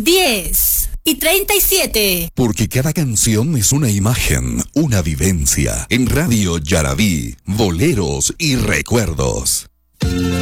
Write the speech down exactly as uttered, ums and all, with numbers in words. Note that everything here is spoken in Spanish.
diez y treinta y siete. Porque cada canción es una imagen, una vivencia. En Radio Yarabí, boleros y recuerdos.